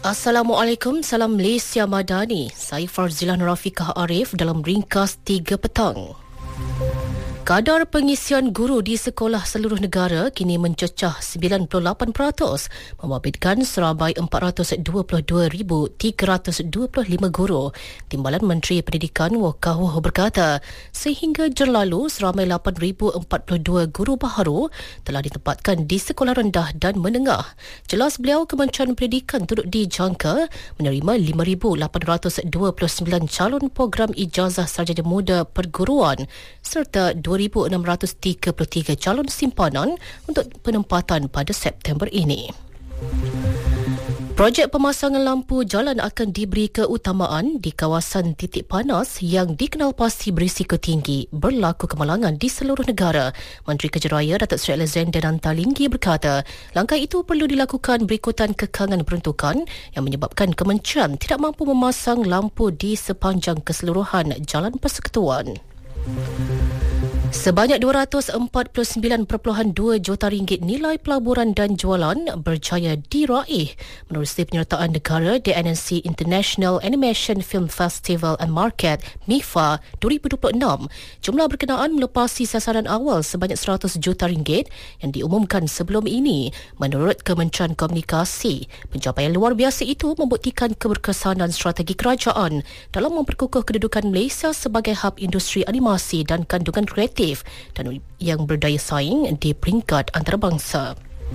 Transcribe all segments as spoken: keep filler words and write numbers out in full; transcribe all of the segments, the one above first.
Assalamualaikum, salam Malaysia Madani. Saya Farzilan Rafiqah Arif dalam ringkas tiga petang. Kadar pengisian guru di sekolah seluruh negara kini mencecah sembilan puluh lapan peratus, membabitkan seramai empat ratus dua puluh dua ribu tiga ratus dua puluh lima guru. Timbalan Menteri Pendidikan Wakahuh berkata, sehingga jam lalu seramai lapan ribu empat puluh dua guru baharu telah ditempatkan di sekolah rendah dan menengah. Jelas beliau, Kementerian Pendidikan turut dijangka menerima lima ribu lapan ratus dua puluh sembilan calon program ijazah sarjana muda perguruan serta dua ribu enam ratus tiga puluh tiga calon simpanan untuk penempatan pada September ini. Projek pemasangan lampu jalan akan diberi keutamaan di kawasan titik panas yang dikenal pasti berisiko tinggi berlaku kemalangan di seluruh negara. Menteri Kejaraya Datuk Seri Alexander Nantalinggi berkata, langkah itu perlu dilakukan berikutan kekangan peruntukan yang menyebabkan kementerian tidak mampu memasang lampu di sepanjang keseluruhan jalan persekutuan. Sebanyak dua ratus empat puluh sembilan perpuluhan dua juta ringgit nilai pelaburan dan jualan berjaya diraih menerusi penyertaan negara di N N C International Animation Film Festival and Market M I F A dua ribu dua puluh enam. Jumlah berkenaan melepasi sasaran awal sebanyak seratus juta ringgit yang diumumkan sebelum ini. Menurut Kementerian Komunikasi, pencapaian luar biasa itu membuktikan keberkesanan strategi kerajaan dalam memperkukuh kedudukan Malaysia sebagai hub industri animasi dan kandungan kreatif dan yang berdaya saing di peringkat antarabangsa.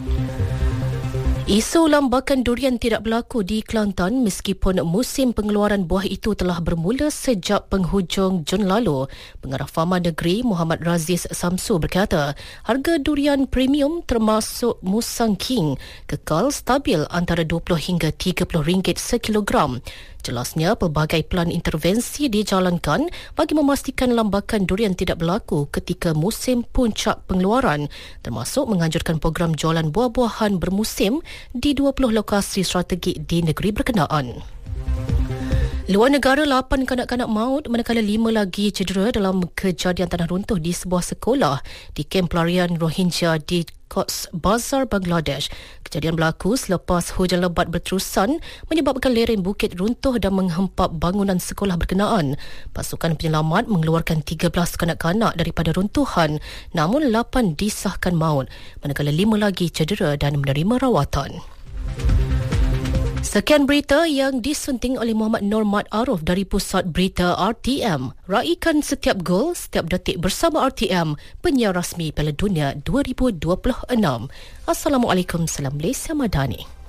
Isu lambakan durian tidak berlaku di Kelantan meskipun musim pengeluaran buah itu telah bermula sejak penghujung Jun lalu. Pengarah Fama Negeri Muhammad Raziz Samsu berkata, harga durian premium termasuk Musang King kekal stabil antara dua puluh hingga tiga puluh ringgit sekilogram. Jelasnya, pelbagai pelan intervensi dijalankan bagi memastikan lambakan durian tidak berlaku ketika musim puncak pengeluaran, termasuk menganjurkan program jualan buah-buahan bermusim di dua puluh lokasi strategi di negeri berkenaan. Luar negara, lapan kanak-kanak maut manakala lima lagi cedera dalam kejadian tanah runtuh di sebuah sekolah di kem pelarian Rohingya di Cox's Bazar, Bangladesh. Kejadian berlaku selepas hujan lebat berterusan menyebabkan lereng bukit runtuh dan menghempap bangunan sekolah berkenaan. Pasukan penyelamat mengeluarkan tiga belas kanak-kanak daripada runtuhan, namun lapan disahkan maut manakala lima lagi cedera dan menerima rawatan. Sekian berita yang disunting oleh Muhammad Nur Mat Aruf dari Pusat Berita R T M. Raikan setiap gol, setiap detik bersama R T M, penyiar rasmi Piala Dunia dua ribu dua puluh enam. Assalamualaikum, salam Malaysia Madani.